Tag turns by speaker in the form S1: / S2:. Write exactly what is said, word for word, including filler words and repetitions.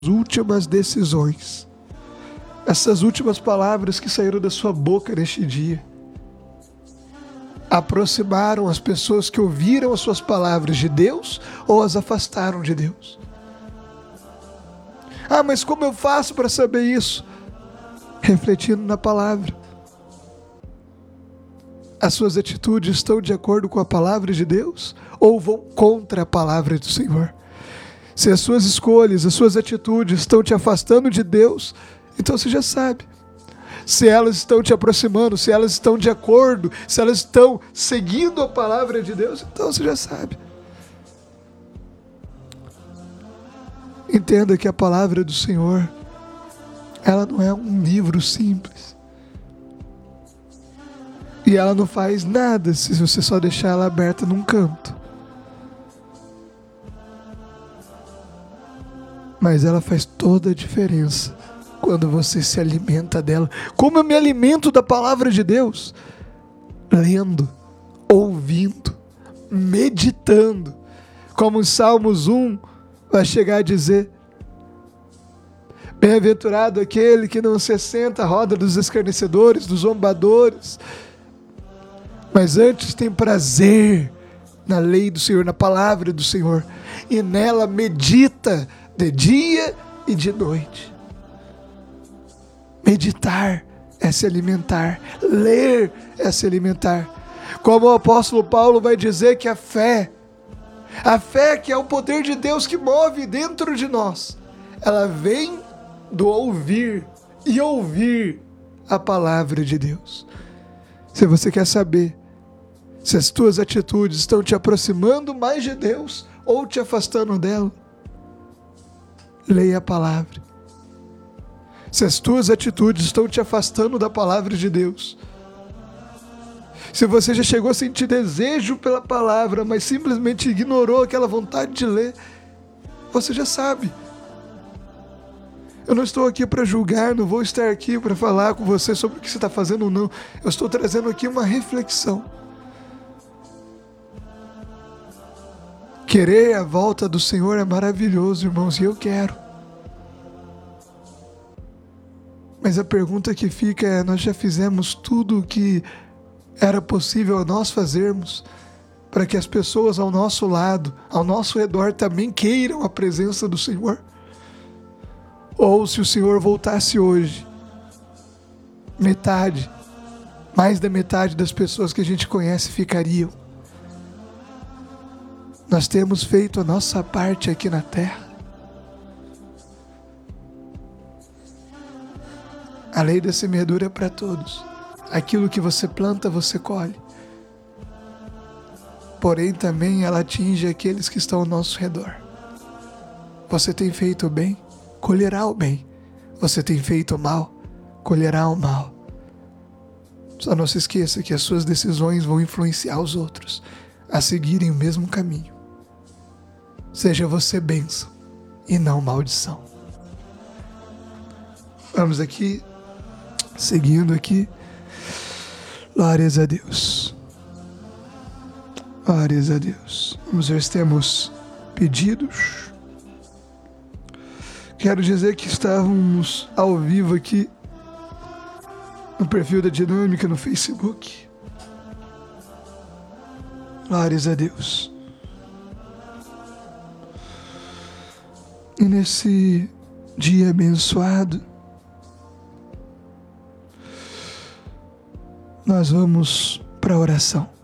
S1: últimas decisões, essas últimas palavras que saíram da sua boca neste dia, aproximaram as pessoas que ouviram as suas palavras de Deus ou as afastaram de Deus? Ah, mas como eu faço para saber isso? Refletindo na palavra. As suas atitudes estão de acordo com a palavra de Deus ou vão contra a palavra do Senhor? Se as suas escolhas, as suas atitudes estão te afastando de Deus, então você já sabe. Se elas estão te aproximando, se elas estão de acordo, se elas estão seguindo a palavra de Deus, então você já sabe. Entenda que a palavra do Senhor, ela não é um livro simples. E ela não faz nada se você só deixar ela aberta num canto. Mas ela faz toda a diferença quando você se alimenta dela. Como eu me alimento da palavra de Deus? Lendo, ouvindo, meditando. Como em Salmos um vai chegar a dizer: bem-aventurado aquele que não se assenta à roda dos escarnecedores, dos zombadores, mas antes tem prazer na lei do Senhor, na palavra do Senhor, e nela medita de dia e de noite. Meditar é se alimentar, ler é se alimentar. Como o apóstolo Paulo vai dizer que a fé, a fé que é o poder de Deus que move dentro de nós, ela vem do ouvir e ouvir a palavra de Deus. Se você quer saber se as tuas atitudes estão te aproximando mais de Deus ou te afastando dela, leia a palavra. Se as tuas atitudes estão te afastando da palavra de Deus, se você já chegou a sentir desejo pela palavra, mas simplesmente ignorou aquela vontade de ler, você já sabe. Eu não estou aqui para julgar, não vou estar aqui para falar com você sobre o que você está fazendo ou não. Eu estou trazendo aqui uma reflexão. Querer a volta do Senhor é maravilhoso, irmãos, e eu quero. Mas a pergunta que fica é: nós já fizemos tudo o que era possível nós fazermos para que as pessoas ao nosso lado, ao nosso redor também queiram a presença do Senhor? Ou se o Senhor voltasse hoje, metade, mais da metade das pessoas que a gente conhece ficariam? Nós temos feito a nossa parte aqui na terra. A lei da semeadura é para todos. Aquilo que você planta, você colhe. Porém, também ela atinge aqueles que estão ao nosso redor. Você tem feito o bem, colherá o bem. Você tem feito o mal, colherá o mal. Só não se esqueça que as suas decisões vão influenciar os outros a seguirem o mesmo caminho. Seja você bênção e não maldição. Vamos aqui, seguindo aqui. Glórias a Deus. Glórias a Deus. Vamos ver se temos pedidos. Quero dizer que estávamos ao vivo aqui no perfil da Dinâmica no Facebook. Glórias a Deus. E nesse dia abençoado, nós vamos para a oração.